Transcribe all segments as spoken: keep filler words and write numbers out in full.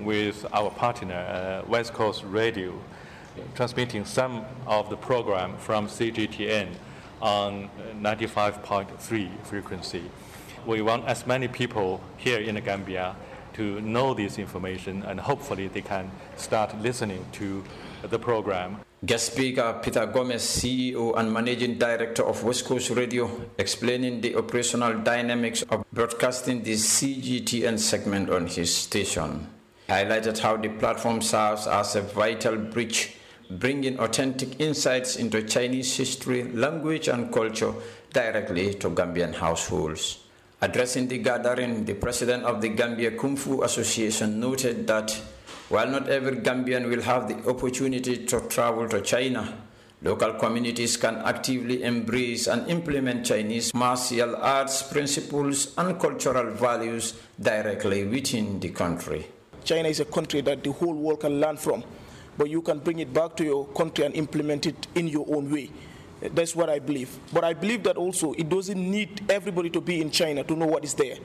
working with our partner, uh, West Coast Radio, transmitting some of the program from C G T N on ninety-five point three frequency. We want as many people here in the Gambia to know this information, and hopefully they can start listening to the program. Guest speaker Peter Gomez, C E O and Managing Director of West Coast Radio, explaining the operational dynamics of broadcasting the C G T N segment on his station, highlighted how the platform serves as a vital bridge, bringing authentic insights into Chinese history, language, and culture directly to Gambian households. Addressing the gathering, the president of the Gambia Kung Fu Association noted that while not every Gambian will have the opportunity to travel to China, local communities can actively embrace and implement Chinese martial arts principles and cultural values directly within the country. China is a country that the whole world can learn from, but you can bring it back to your country and implement it in your own way. That's what I believe. But I believe that also it doesn't need everybody to be in China to know what is there.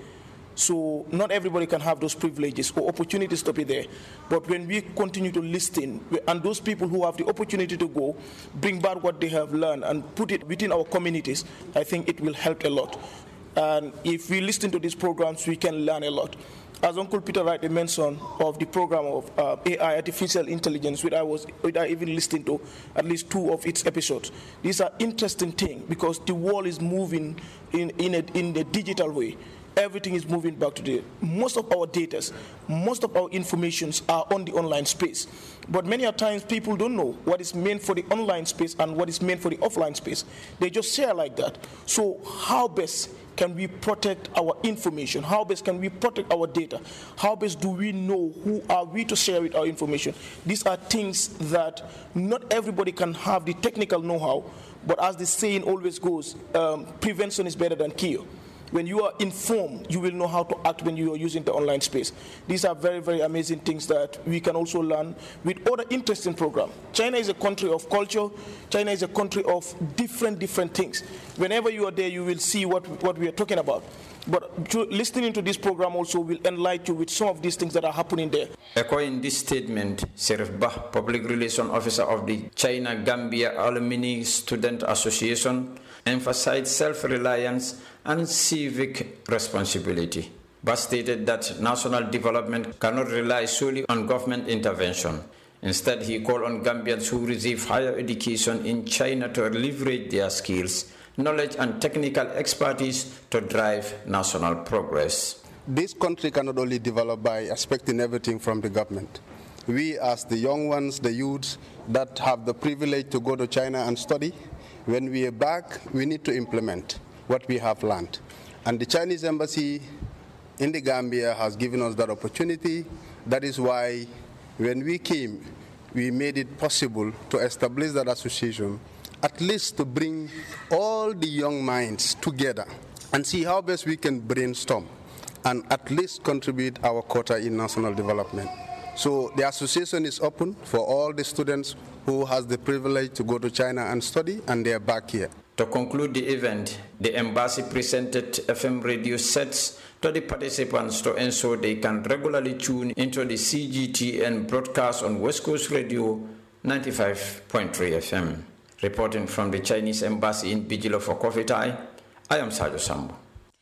So not everybody can have those privileges or opportunities to be there. But when we continue to listen, and those people who have the opportunity to go, bring back what they have learned and put it within our communities, I think it will help a lot. And if we listen to these programs, we can learn a lot. As Uncle Peter rightly mentioned of the program of uh, A I, artificial intelligence, which I was, which I even listened to at least two of its episodes. These are interesting things because the world is moving in in a, in a digital way. Everything is moving back to the. Most of our data, most of our informations are on the online space. But many a times people don't know what is meant for the online space and what is meant for the offline space. They just share like that. So how best can we protect our information? How best can we protect our data? How best do we know who are we to share with our information? These are things that not everybody can have the technical know-how, but as the saying always goes, um, prevention is better than cure. When you are informed, you will know how to act when you are using the online space. These are very, very amazing things that we can also learn with other interesting programs. China is a country of culture. China is a country of different, different things. Whenever you are there, you will see what, what we are talking about. But to, listening to this program also will enlighten you with some of these things that are happening there. Echoing this statement, Serif Bah, Public Relations Officer of the China-Gambia Alumni Student Association, emphasized self-reliance and civic responsibility, but stated that national development cannot rely solely on government intervention. Instead, he called on Gambians who receive higher education in China to leverage their skills, knowledge, and technical expertise to drive national progress. This country cannot only develop by expecting everything from the government. We, as the young ones, the youths that have the privilege to go to China and study, when we are back, we need to implement what we have learned. And the Chinese embassy in the Gambia has given us that opportunity. That is why when we came, we made it possible to establish that association, at least to bring all the young minds together and see how best we can brainstorm and at least contribute our quota in national development. So the association is open for all the students who has the privilege to go to China and study, and they are back here. To conclude the event, the embassy presented F M radio sets to the participants to ensure they can regularly tune into the C G T N broadcast on West Coast Radio ninety-five point three F M. Reporting from the Chinese embassy in Bijilo for Coffee Time, I am Sajo Sambo.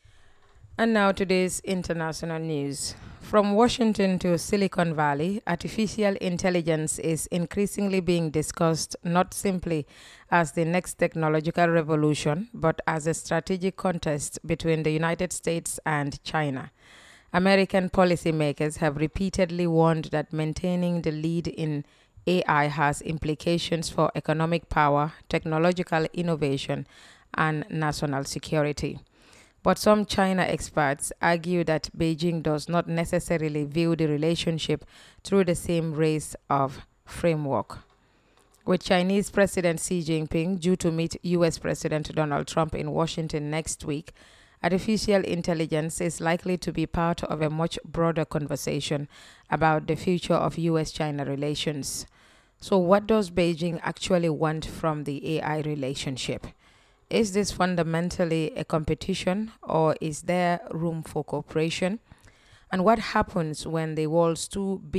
And now today's international news. From Washington to Silicon Valley, artificial intelligence is increasingly being discussed not simply as the next technological revolution, but as a strategic contest between the United States and China. American policymakers have repeatedly warned that maintaining the lead in A I has implications for economic power, technological innovation, and national security. But some China experts argue that Beijing does not necessarily view the relationship through the same race of framework. With Chinese President Xi Jinping due to meet U S President Donald Trump in Washington next week, artificial intelligence is likely to be part of a much broader conversation about the future of U S China relations. So what does Beijing actually want from the A I relationship? Is this fundamentally a competition, or is there room for cooperation? And what happens when the world's two big